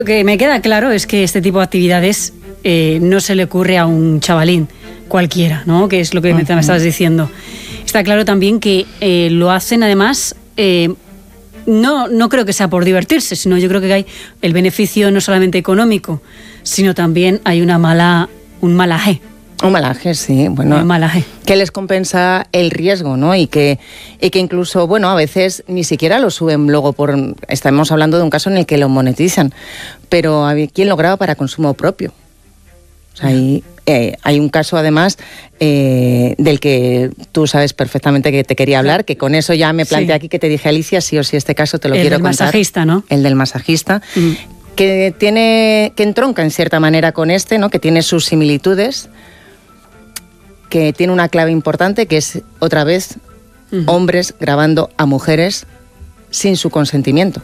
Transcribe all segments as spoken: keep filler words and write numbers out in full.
Lo que me queda claro es que este tipo de actividades eh, no se le ocurre a un chavalín cualquiera, ¿no? Que es lo que uh-huh. me estabas diciendo. Está claro también que eh, lo hacen además, eh, no, no creo que sea por divertirse, sino yo creo que hay el beneficio no solamente económico, sino también hay una mala, un malaje. Un malaje, sí, bueno, un malaje. Que les compensa el riesgo, ¿no? Y que, y que incluso, bueno, a veces ni siquiera lo suben luego por... Estamos hablando de un caso en el que lo monetizan, pero ¿quién lo graba para consumo propio? O sea, hay, eh, hay un caso además eh, del que tú sabes perfectamente que te quería hablar, que con eso ya me planteé sí. aquí que te dije, Alicia, sí o sí este caso te lo el quiero del contar. El del masajista, ¿no? El del masajista, mm. que tiene, que entronca en cierta manera con este, ¿no? Que tiene sus similitudes, que tiene una clave importante, que es, otra vez, uh-huh. hombres grabando a mujeres sin su consentimiento.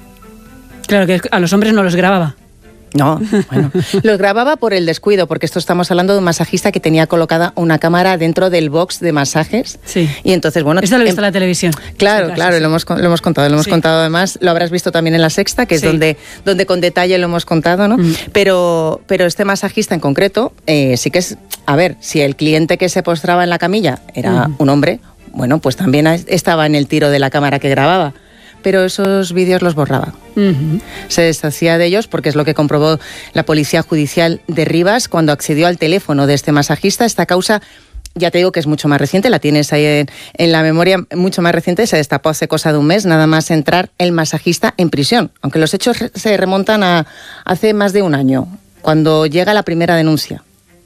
Claro, que a los hombres no los grababa. No, bueno, los grababa por el descuido, porque esto estamos hablando de un masajista que tenía colocada una cámara dentro del box de masajes. Sí. Y entonces, bueno... Esto lo he visto en la televisión. Claro, claro, sí. lo, hemos, lo hemos contado, lo hemos sí. contado además, lo habrás visto también en La Sexta, que es sí. donde, donde con detalle lo hemos contado, ¿no? Mm. Pero, pero este masajista en concreto, eh, sí que es... A ver, si el cliente que se postraba en la camilla era mm. un hombre, bueno, pues también estaba en el tiro de la cámara que grababa. Pero esos vídeos los borraba. Uh-huh. Se deshacía de ellos porque es lo que comprobó la Policía Judicial de Rivas cuando accedió al teléfono de este masajista. Esta causa, ya te digo que es mucho más reciente, la tienes ahí en, en la memoria, mucho más reciente, se destapó hace cosa de un mes, nada más entrar el masajista en prisión, aunque los hechos se remontan a hace más de un año, cuando llega la primera denuncia.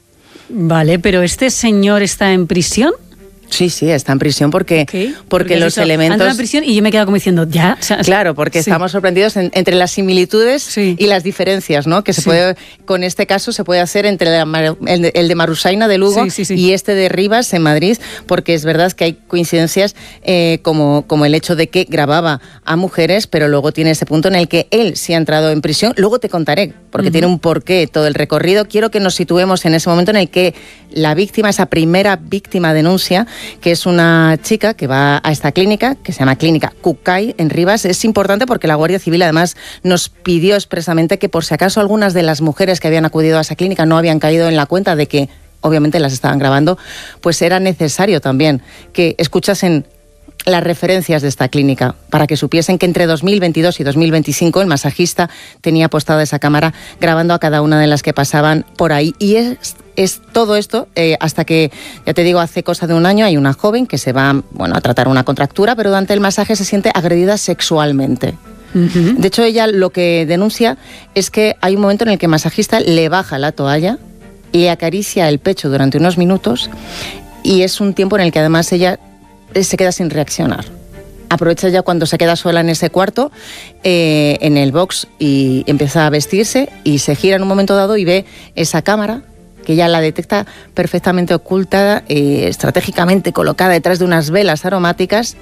Vale, pero ¿este señor está en prisión? Sí, sí, está en prisión porque, okay. porque, porque los dicho, elementos... Anda en prisión y yo me he quedado como diciendo, ya... O sea, claro, porque sí. estamos sorprendidos en, entre las similitudes sí. y las diferencias, ¿no? Que se sí. puede, con este caso se puede hacer entre la, el, de, el de Marusaina de Lugo sí, sí, sí. y este de Rivas en Madrid, porque es verdad que hay coincidencias eh, como, como el hecho de que grababa a mujeres, pero luego tiene ese punto en el que él sí ha entrado en prisión. Luego te contaré, porque uh-huh. tiene un porqué todo el recorrido. Quiero que nos situemos en ese momento en el que la víctima, esa primera víctima denuncia, que es una chica que va a esta clínica, que se llama Clínica Cucay, en Rivas. Es importante porque la Guardia Civil además nos pidió expresamente que por si acaso algunas de las mujeres que habían acudido a esa clínica no habían caído en la cuenta de que obviamente las estaban grabando, pues era necesario también que escuchasen las referencias de esta clínica para que supiesen que entre dos mil veintidós y dos mil veinticinco el masajista tenía apostada esa cámara grabando a cada una de las que pasaban por ahí. Y es, es todo esto eh, hasta que, ya te digo, hace cosa de un año hay una joven que se va bueno, a tratar una contractura, pero durante el masaje se siente agredida sexualmente. Uh-huh. De hecho, ella lo que denuncia es que hay un momento en el que el masajista le baja la toalla y acaricia el pecho durante unos minutos, y es un tiempo en el que además ella se queda sin reaccionar. Aprovecha ya cuando se queda sola en ese cuarto, eh, en el box, y empieza a vestirse y se gira en un momento dado y ve esa cámara que ya la detecta perfectamente ocultada, eh, estratégicamente colocada detrás de unas velas aromáticas,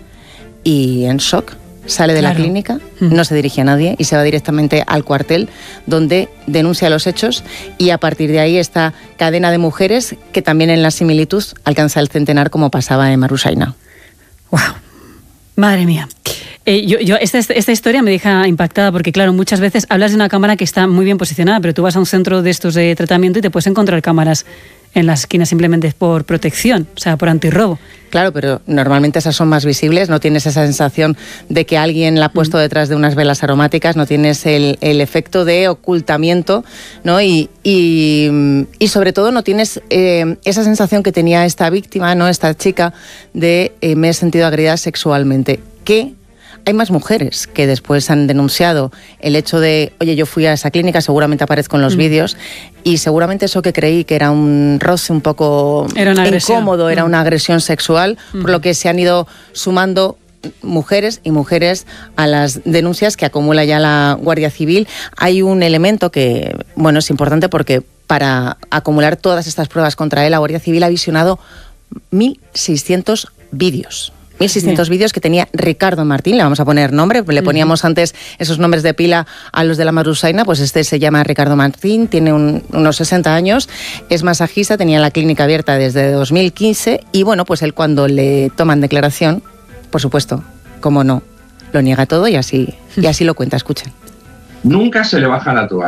y en shock sale de claro. la clínica, no se dirige a nadie y se va directamente al cuartel, donde denuncia los hechos, y a partir de ahí esta cadena de mujeres que también en la similitud alcanza el centenar, como pasaba en Marusaina. ¡Wow! Madre mía. Eh, yo, yo esta, esta historia me deja impactada porque, claro, muchas veces hablas de una cámara que está muy bien posicionada, pero tú vas a un centro de estos de tratamiento y te puedes encontrar cámaras en las esquinas simplemente por protección, o sea, por antirrobo. Claro, pero normalmente esas son más visibles, no tienes esa sensación de que alguien la ha puesto detrás de unas velas aromáticas, no tienes el, el efecto de ocultamiento, ¿no? Y, y, y sobre todo no tienes eh, esa sensación que tenía esta víctima, ¿no? Esta chica, de eh, me he sentido agredida sexualmente, que hay más mujeres que después han denunciado el hecho de, oye, yo fui a esa clínica, seguramente aparezco en los mm. vídeos, y seguramente eso que creí que era un roce un poco era una incómodo, era mm. una agresión sexual, mm. por lo que se han ido sumando mujeres y mujeres a las denuncias que acumula ya la Guardia Civil. Hay un elemento que, bueno, es importante porque para acumular todas estas pruebas contra él, la Guardia Civil ha visionado mil seiscientos vídeos. mil seiscientos vídeos que tenía Ricardo Martín, le vamos a poner nombre, le poníamos uh-huh. antes esos nombres de pila a los de la Marusaina, pues este se llama Ricardo Martín, tiene un, unos sesenta años, es masajista, tenía la clínica abierta desde dos mil quince, y bueno, pues él cuando le toman declaración, por supuesto, como no, lo niega todo y así, y así lo cuenta, escuchen. nunca se le baja la toalla.